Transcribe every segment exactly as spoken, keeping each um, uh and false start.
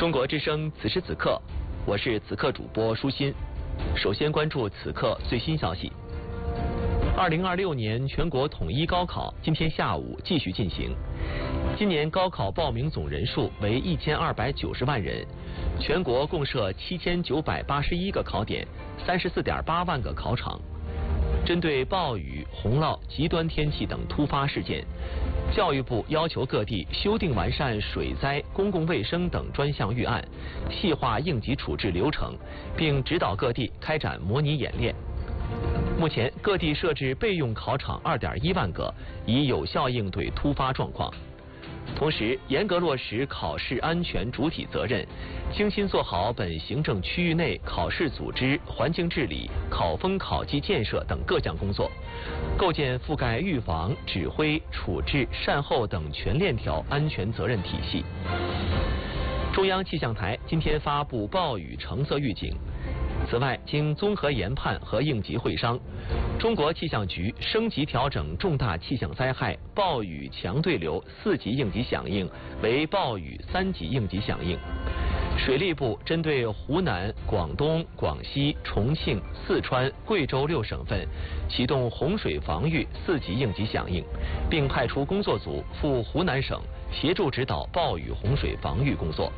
中国之声此时此刻，我是此刻主播舒心。首先关注此刻最新消息。二零二六年全国统一高考今天下午继续进行。今年高考报名总人数为一千二百九十万人，全国共设七千九百八十一个考点，三十四点八万个考场。针对暴雨、洪涝、极端天气等突发事件，教育部要求各地修订完善水灾、公共卫生等专项预案，细化应急处置流程，并指导各地开展模拟演练。目前，各地设置备用考场二点一万个，以有效应对突发状况。同时，严格落实考试安全主体责任，精心做好本行政区域内考试组织、环境治理、考风考纪建设等各项工作，构建覆盖预防、指挥、处置、善后等全链条安全责任体系。中央气象台今天发布暴雨橙色预警。此外，经综合研判和应急会商，中国气象局升级调整重大气象灾害暴雨强对流四级应急响应为暴雨三级应急响应。水利部针对湖南、广东、广西、重庆、四川、贵州六省份启动洪水防御四级应急响应，并派出工作组赴湖南省协助指导暴雨洪水防御工作。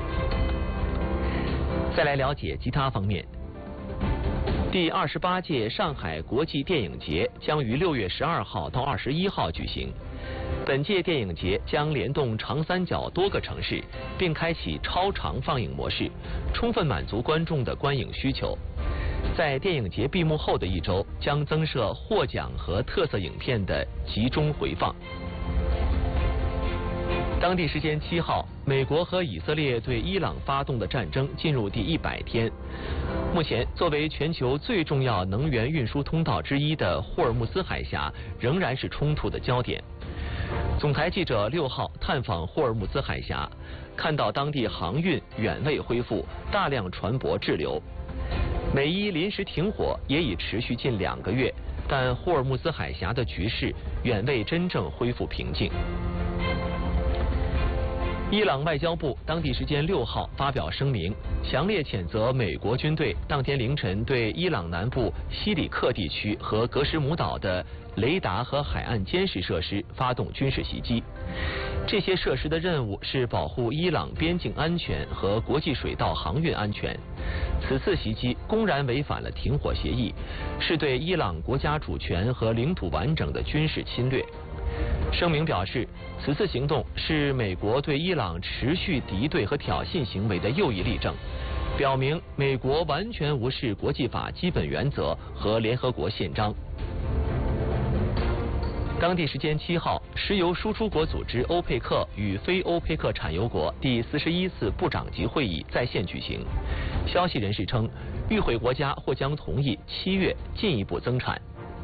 再来了解其他方面。第二十八届上海国际电影节将于六月十二号到二十一号举行。本届电影节将联动长三角多个城市，并开启超长放映模式，充分满足观众的观影需求。在电影节闭幕后的一周，将增设获奖和特色影片的集中回放。当地时间七号，美国和以色列对伊朗发动的战争进入第一百天。目前，作为全球最重要能源运输通道之一的霍尔木兹海峡仍然是冲突的焦点。总台记者六号探访霍尔木兹海峡，看到当地航运远未恢复，大量船舶滞留。美伊临时停火也已持续近两个月，但霍尔木兹海峡的局势远未真正恢复平静。伊朗外交部当地时间六号发表声明，强烈谴责美国军队当天凌晨对伊朗南部西里克地区和格什姆岛的雷达和海岸监视设施发动军事袭击。这些设施的任务是保护伊朗边境安全和国际水道航运安全。此次袭击公然违反了停火协议，是对伊朗国家主权和领土完整的军事侵略。声明表示，此次行动是美国对伊朗持续敌对和挑衅行为的又一例证，表明美国完全无视国际法基本原则和联合国宪章。当地时间七号，石油输出国组织欧佩克与非欧佩克产油国第四十一次部长级会议在线举行。消息人士称，与会国家或将同意七月进一步增产。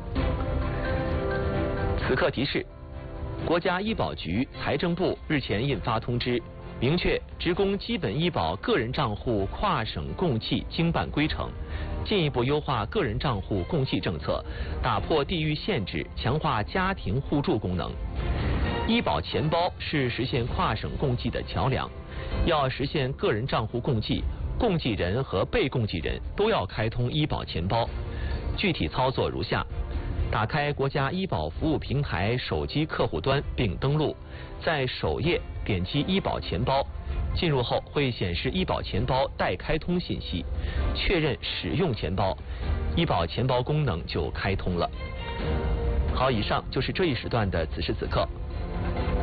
此刻提示。国家医保局、财政部日前印发通知，明确职工基本医保个人账户跨省共计经办规程，进一步优化个人账户共计政策，打破地域限制，强化家庭互助功能。医保钱包是实现跨省共计的桥梁，要实现个人账户共计，共计人和被共计人都要开通医保钱包。具体操作如下。打开国家医保服务平台手机客户端并登录，在首页点击医保钱包，进入后会显示医保钱包待开通信息，确认使用钱包，医保钱包功能就开通了。好，以上就是这一时段的此时此刻。